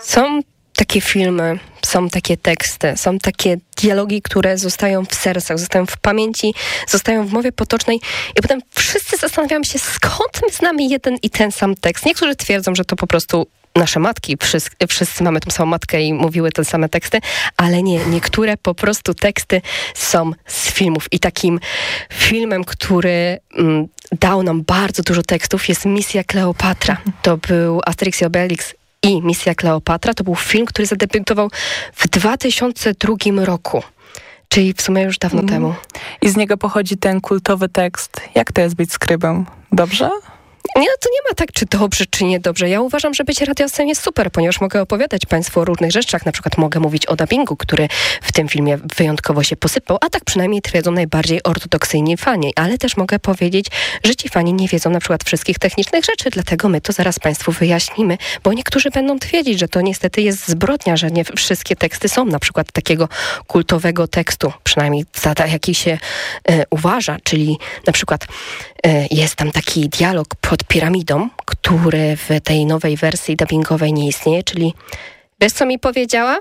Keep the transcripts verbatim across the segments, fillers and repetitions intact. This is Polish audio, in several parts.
Są takie filmy, są takie teksty, są takie dialogi, które zostają w sercach, zostają w pamięci, zostają w mowie potocznej i potem wszyscy zastanawiają się, skąd my znamy jeden i ten sam tekst. Niektórzy twierdzą, że to po prostu nasze matki, wszyscy, wszyscy mamy tą samą matkę i mówiły te same teksty, ale nie, niektóre po prostu teksty są z filmów i takim filmem, który mm, dał nam bardzo dużo tekstów, jest Misja Kleopatra. To był Asterix i Obelix i Misja Kleopatra. To był film, który zadebiutował w dwa tysiące drugim roku. Czyli w sumie już dawno mm. temu. I z niego pochodzi ten kultowy tekst. Jak to jest być skrybem? Dobrze? Nie, no to nie ma tak, czy dobrze, czy niedobrze. Ja uważam, że bycie radiosem jest super, ponieważ mogę opowiadać Państwu o różnych rzeczach. Na przykład mogę mówić o dubbingu, który w tym filmie wyjątkowo się posypał, a tak przynajmniej twierdzą najbardziej ortodoksyjni fani. Ale też mogę powiedzieć, że ci fani nie wiedzą na przykład wszystkich technicznych rzeczy, dlatego my to zaraz Państwu wyjaśnimy, bo niektórzy będą twierdzić, że to niestety jest zbrodnia, że nie wszystkie teksty są na przykład takiego kultowego tekstu, przynajmniej za jaki się e, uważa, czyli na przykład e, jest tam taki dialog pod piramidą, który w tej nowej wersji dubbingowej nie istnieje, czyli wiesz, co mi powiedziała?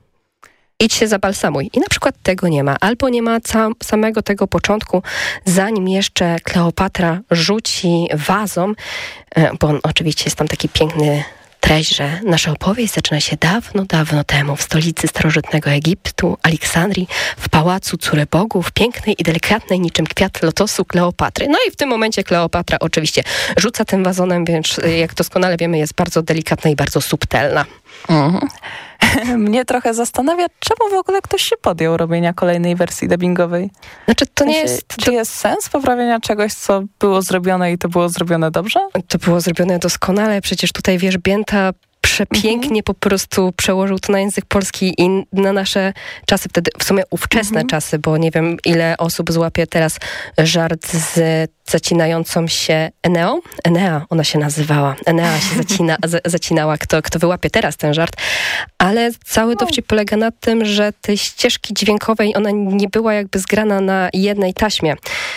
Idź się zabalsamuj. I na przykład tego nie ma. Albo nie ma cam, samego tego początku, zanim jeszcze Kleopatra rzuci wazą, bo on, oczywiście jest tam taki piękny treść, że nasza opowieść zaczyna się dawno, dawno temu w stolicy starożytnego Egiptu, Aleksandrii, w pałacu córy bogów, pięknej i delikatnej niczym kwiat lotosu Kleopatry. No i w tym momencie Kleopatra oczywiście rzuca tym wazonem, więc jak doskonale wiemy, jest bardzo delikatna i bardzo subtelna. Mhm. Mnie trochę zastanawia, czemu w ogóle ktoś się podjął robienia kolejnej wersji dubbingowej. Znaczy, to nie znaczy, jest... Czy to... jest sens poprawienia czegoś, co było zrobione i to było zrobione dobrze? To było zrobione doskonale. Przecież tutaj wierzbięta przepięknie mhm. po prostu przełożył to na język polski i na nasze czasy, wtedy w sumie ówczesne mhm. czasy, bo nie wiem, ile osób złapie teraz żart z zacinającą się Eneo. Enea ona się nazywała. Enea się zacina, z, zacinała, kto, kto wyłapie teraz ten żart. Ale cały no. dowcip polega na tym, że tej ścieżki dźwiękowej ona nie była jakby zgrana na jednej taśmie.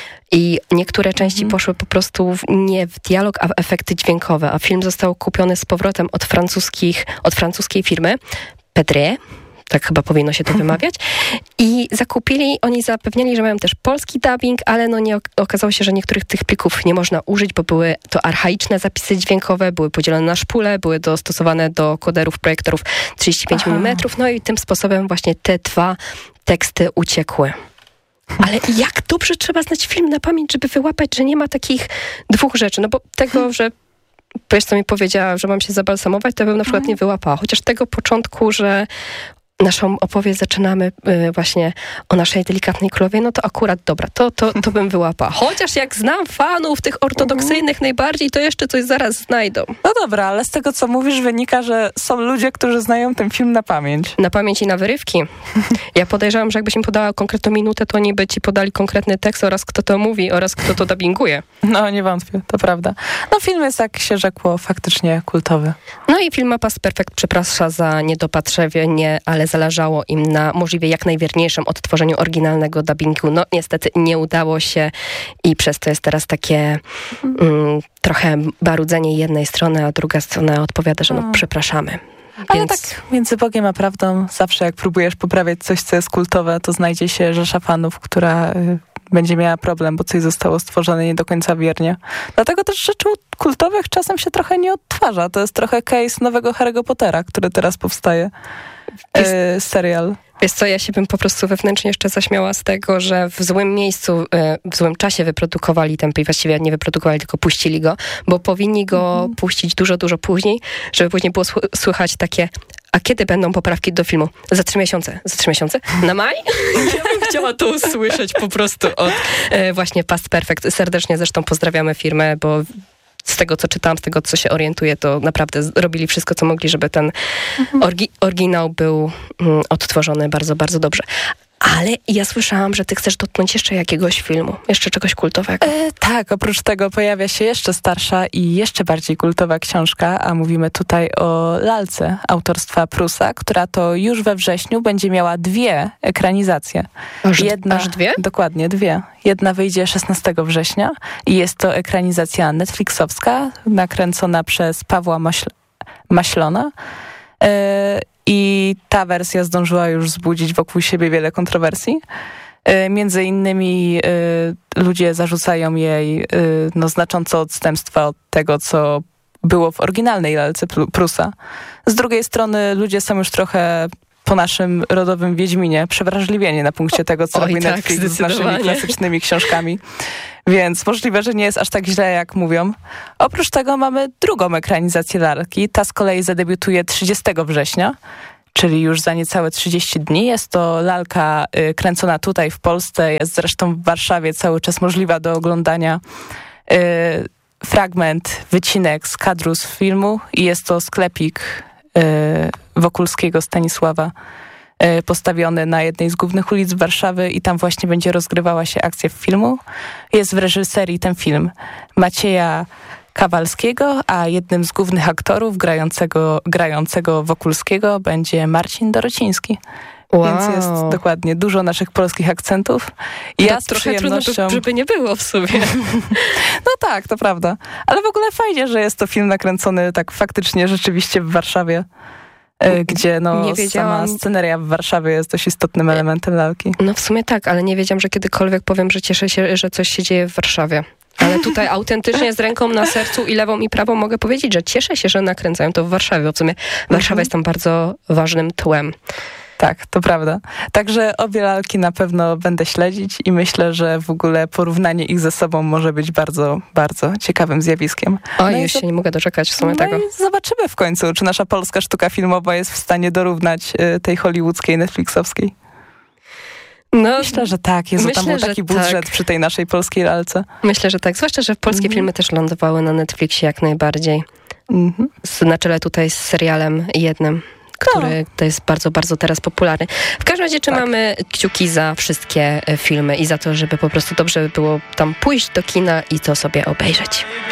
I niektóre części mm. poszły po prostu w, nie w dialog, a w efekty dźwiękowe. A film został kupiony z powrotem od francuskich, od francuskiej firmy Pedrier. Tak chyba powinno się to wymawiać. I zakupili, oni zapewniali, że mają też polski dubbing, ale no nie okazało się, że niektórych tych plików nie można użyć, bo były to archaiczne zapisy dźwiękowe, były podzielone na szpule, były dostosowane do koderów projektorów trzydzieści pięć milimetrów. No i tym sposobem właśnie te dwa teksty uciekły. Ale jak dobrze trzeba znać film na pamięć, żeby wyłapać, że nie ma takich dwóch rzeczy. No bo tego, że wiesz, co mi powiedziała, że mam się zabalsamować, to bym na przykład nie wyłapała. Chociaż tego początku, że naszą opowieść zaczynamy y, właśnie o naszej delikatnej królowej, no to akurat dobra, to, to, to bym wyłapała. Chociaż jak znam fanów tych ortodoksyjnych najbardziej, to jeszcze coś zaraz znajdą. No dobra, ale z tego, co mówisz, wynika, że są ludzie, którzy znają ten film na pamięć. Na pamięć i na wyrywki. Ja podejrzewam, że jakbyś im podała konkretną minutę, to oni by ci podali konkretny tekst oraz kto to mówi, oraz kto to dubbinguje. No, nie wątpię, to prawda. No film jest, jak się rzekło, faktycznie kultowy. No i film Past Perfect przeprasza za niedopatrzenie, ale zależało im na możliwie jak najwierniejszym odtworzeniu oryginalnego dubbingu. No niestety nie udało się i przez to jest teraz takie mm, trochę barudzenie jednej strony, a druga strona odpowiada, że no przepraszamy. Ale Więc... tak między Bogiem a prawdą zawsze jak próbujesz poprawiać coś, co jest kultowe, to znajdzie się rzesza fanów, która y, będzie miała problem, bo coś zostało stworzone nie do końca wiernie. Dlatego też rzeczy kultowych czasem się trochę nie odtwarza. To jest trochę case nowego Harry'ego Pottera, który teraz powstaje. Jest, e, serial. Wiesz co, ja się bym po prostu wewnętrznie jeszcze zaśmiała z tego, że w złym miejscu, w złym czasie wyprodukowali ten, i właściwie nie wyprodukowali, tylko puścili go, bo powinni go mhm. puścić dużo, dużo później, żeby później było słychać takie, a kiedy będą poprawki do filmu? Za trzy miesiące. Za trzy miesiące? Na maj? Ja bym chciała to usłyszeć po prostu od e, właśnie Past Perfect. Serdecznie zresztą pozdrawiamy firmę, bo z tego, co czytałam, z tego, co się orientuję, to naprawdę robili wszystko, co mogli, żeby ten mhm. orgi- oryginał był mm, odtworzony bardzo, bardzo dobrze. Ale ja słyszałam, że ty chcesz dotknąć jeszcze jakiegoś filmu, jeszcze czegoś kultowego. E, tak, oprócz tego pojawia się jeszcze starsza i jeszcze bardziej kultowa książka, a mówimy tutaj o Lalce autorstwa Prusa, która to już we wrześniu będzie miała dwie ekranizacje. Aż, Jedna, aż dwie? Dokładnie, dwie. Jedna wyjdzie szesnastego września i jest to ekranizacja netflixowska, nakręcona przez Pawła Maśl- Maślona. I ta wersja zdążyła już wzbudzić wokół siebie wiele kontrowersji. Między innymi ludzie zarzucają jej no, znaczące odstępstwa od tego, co było w oryginalnej lalce Prusa. Z drugiej strony ludzie są już trochę po naszym rodowym Wiedźminie przewrażliwieni na punkcie tego, co Oj, robi tak, Netflix z naszymi klasycznymi książkami. Więc możliwe, że nie jest aż tak źle, jak mówią. Oprócz tego mamy drugą ekranizację lalki. Ta z kolei zadebiutuje trzydziestego września, czyli już za niecałe trzydzieści dni. Jest to lalka y, kręcona tutaj w Polsce, jest zresztą w Warszawie cały czas możliwa do oglądania. Y, fragment, wycinek z kadru z filmu i jest to sklepik y, Wokulskiego Stanisława y, postawiony na jednej z głównych ulic Warszawy i tam właśnie będzie rozgrywała się akcja filmu. Jest w reżyserii ten film Macieja Kawalskiego, a jednym z głównych aktorów grającego, grającego Wokulskiego będzie Marcin Dorociński. Wow. Więc jest dokładnie dużo naszych polskich akcentów. I ja to z trochę przyjemnością... trudno, żeby nie było w sumie. No tak, to prawda. Ale w ogóle fajnie, że jest to film nakręcony tak faktycznie, rzeczywiście w Warszawie, gdzie no sama sceneria w Warszawie jest dość istotnym elementem lalki. No w sumie tak, ale nie wiedziałam, że kiedykolwiek powiem, że cieszę się, że coś się dzieje w Warszawie. Ale tutaj autentycznie z ręką na sercu i lewą i prawą mogę powiedzieć, że cieszę się, że nakręcają to w Warszawie, bo w sumie Warszawa mhm. jest tam bardzo ważnym tłem. Tak, to prawda. Także obie lalki na pewno będę śledzić i myślę, że w ogóle porównanie ich ze sobą może być bardzo, bardzo ciekawym zjawiskiem. O, no już się nie mogę doczekać w sumie no tego. I zobaczymy w końcu, czy nasza polska sztuka filmowa jest w stanie dorównać y, tej hollywoodzkiej, netflixowskiej. No, myślę, że tak. Jezu, myślę, tam był taki budżet tak. przy tej naszej polskiej lalce. Myślę, że tak. Zwłaszcza, że polskie mm. filmy też lądowały na Netflixie jak najbardziej. Mm-hmm. Z, na czele tutaj z serialem jednym, który to jest bardzo, bardzo teraz popularny. W każdym razie trzymamy tak. kciuki za wszystkie filmy i za to, żeby po prostu dobrze było tam pójść do kina i to sobie obejrzeć.